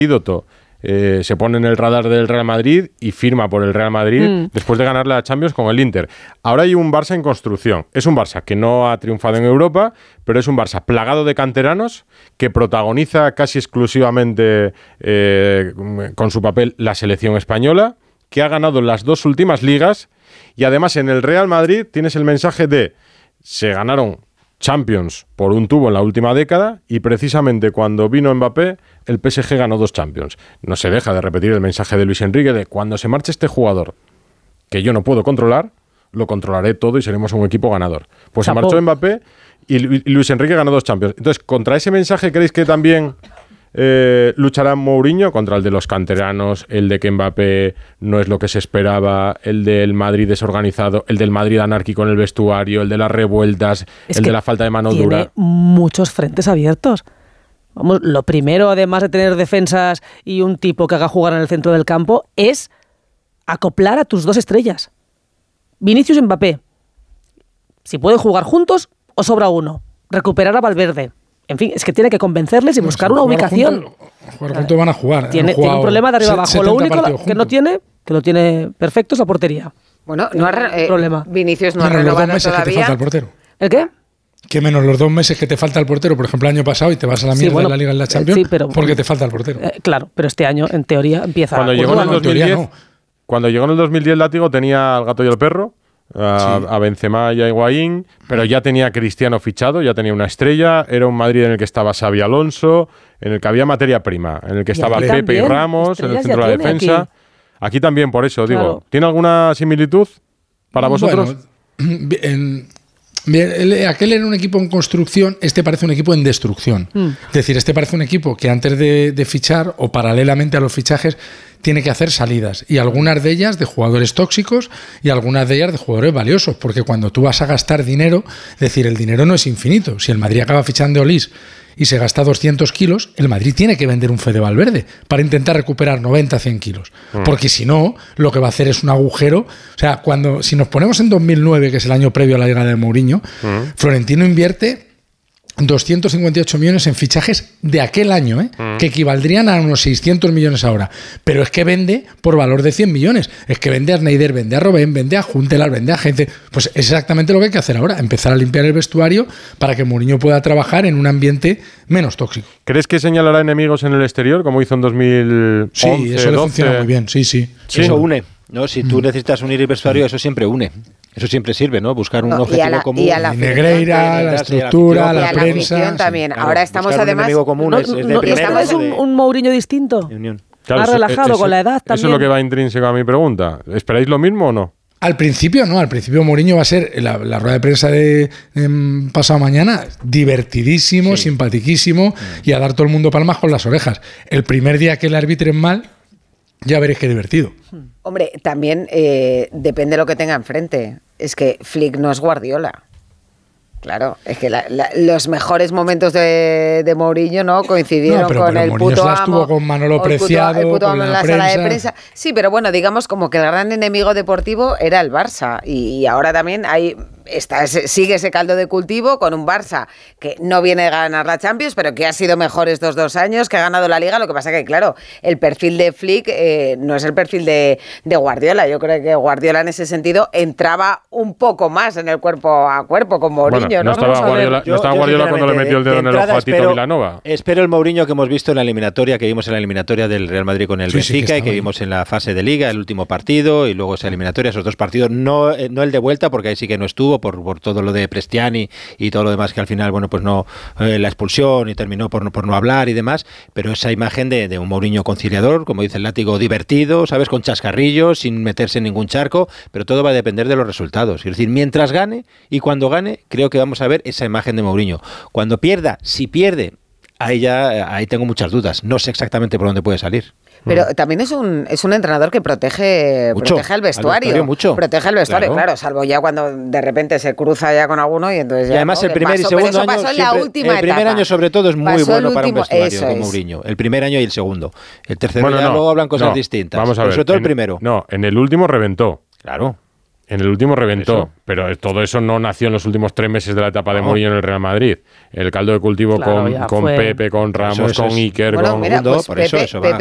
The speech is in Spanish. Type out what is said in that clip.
antídoto. Se pone en el radar del Real Madrid y firma por el Real Madrid después de ganar la Champions con el Inter. Ahora hay un Barça en construcción. Es un Barça que no ha triunfado en Europa, pero es un Barça plagado de canteranos que protagoniza casi exclusivamente con su papel la selección española, que ha ganado las 2 últimas ligas, y además en el Real Madrid tienes el mensaje de se ganaron Champions por un tubo en la última década, y precisamente cuando vino Mbappé el PSG ganó 2 Champions. No se deja de repetir el mensaje de Luis Enrique de cuando se marche este jugador que yo no puedo controlar, lo controlaré todo y seremos un equipo ganador. Pues se marchó Mbappé y Luis Enrique ganó 2 Champions. Entonces, ¿contra ese mensaje creéis que también luchará Mourinho? Contra el de los canteranos, el de que Mbappé no es lo que se esperaba, el del Madrid desorganizado, el del Madrid anárquico en el vestuario, el de las revueltas, el de la falta de mano dura. Tiene muchos frentes abiertos. Vamos, lo primero, además de tener defensas y un tipo que haga jugar en el centro del campo, es acoplar a tus 2 estrellas. Vinicius y Mbappé. Si pueden jugar juntos o sobra uno. Recuperar a Valverde. En fin, es que tiene que convencerles y buscar una ubicación. Jugar juntos van a jugar. Tiene un problema de arriba abajo. Lo único que no tiene, que lo tiene perfecto, es la portería. Bueno, no ha problema. Vinicius no ha renovado los 2 meses todavía. que te falta el portero. ¿El qué? Que menos los 2 meses que te falta el portero, por ejemplo, el año pasado, y te vas a la mierda de la Liga en la Champions, porque te falta el portero. Claro, pero este año, en teoría, empieza cuando llegó en el 2010 Látigo tenía al gato y al perro, a Benzema y a Higuaín, pero ya tenía Cristiano fichado, ya tenía una estrella, era un Madrid en el que estaba Xabi Alonso, en el que había materia prima, en el que estaba Pepe y Ramos, en el centro de la defensa. Aquí también, por eso, digo, ¿tiene alguna similitud para vosotros? Aquel era un equipo en construcción, este parece un equipo en destrucción. Es decir, este parece un equipo que antes de fichar o paralelamente a los fichajes tiene que hacer salidas, y algunas de ellas de jugadores tóxicos y algunas de ellas de jugadores valiosos, porque cuando tú vas a gastar dinero, es decir, el dinero no es infinito. Si el Madrid acaba fichando a Olís y se gasta 200 kilos, el Madrid tiene que vender un Fede Valverde para intentar recuperar 90, 100 kilos. Porque si no, lo que va a hacer es un agujero. O sea, si nos ponemos en 2009, que es el año previo a la llegada de Mourinho, Florentino invierte 258 millones en fichajes de aquel año, que equivaldrían a unos 600 millones ahora. Pero es que vende por valor de 100 millones. Es que vende a Sneijder, vende a Robben, vende a Huntelaar, vende a gente. Pues es exactamente lo que hay que hacer ahora, empezar a limpiar el vestuario para que Mourinho pueda trabajar en un ambiente menos tóxico. ¿Crees que señalará enemigos en el exterior, como hizo en 2011? Sí, eso le funciona muy bien, sí. Eso une, ¿no? Si tú necesitas unir el vestuario, eso siempre une. Eso siempre sirve, ¿no? Buscar un objetivo común. Y a la Negreira, la estructura, la prensa. La también. Claro, ahora estamos además... además... Un enemigo común es de primera, es un Mourinho distinto. Claro, más relajado, con la edad también. Eso es lo que va intrínseco a mi pregunta. ¿Esperáis lo mismo o no? Al principio no, al principio Mourinho va a ser la rueda de prensa de pasado mañana divertidísimo, simpatiquísimo y a dar todo el mundo palmas con las orejas. El primer día que le arbitren mal, ya veréis qué divertido. Hombre, también depende de lo que tenga enfrente. Es que Flick no es Guardiola. Claro, es que los mejores momentos de Mourinho, ¿no? Coincidieron con el Mourinho puto amo. Estuvo con Manolo Preciado, el puto amo con en la sala de prensa. Sí, pero bueno, digamos como que el gran enemigo deportivo era el Barça. Y ahora también sigue ese caldo de cultivo con un Barça que no viene a ganar la Champions, pero que ha sido mejor estos 2 años, que ha ganado la Liga. Lo que pasa que, claro, el perfil de Flick no es el perfil de Guardiola. Yo creo que Guardiola en ese sentido entraba un poco más en el cuerpo a cuerpo con Mourinho. No estaba Guardiola cuando le metió el dedo en el ojo a Tito Vilanova. Espero el Mourinho que hemos visto en la eliminatoria, que vimos en la eliminatoria del Real Madrid con el Benfica y que vimos en la fase de Liga, el último partido, y luego esa eliminatoria, esos 2 partidos, no el de vuelta, porque ahí sí que no estuvo por todo lo de Prestiani y todo lo demás, que al final, bueno, pues no, la expulsión y terminó por no hablar y demás, pero esa imagen de un Mourinho conciliador, como dice el Látigo, divertido, ¿sabes? Con chascarrillos, sin meterse en ningún charco, pero todo va a depender de los resultados. Es decir, mientras gane y cuando gane, creo que vamos a ver esa imagen de Mourinho. Cuando pierda, si pierde, ahí tengo muchas dudas. No sé exactamente por dónde puede salir. Pero también es un entrenador que protege al vestuario. Protege el vestuario, claro, salvo ya cuando de repente se cruza ya con alguno y entonces ya. Y además el primer y segundo año, el primer año sobre todo es muy bueno para un vestuario con Mourinho. El primer año y el segundo. El tercero luego hablan cosas distintas. Vamos a ver. Sobre todo el primero. No, en el último reventó. Claro. En el último reventó, pero todo eso no nació en los últimos 3 meses de la etapa de Mourinho en el Real Madrid. El caldo de cultivo con Pepe, con Ramos, con Iker, bueno, con mira, Gundo, pues por eso va.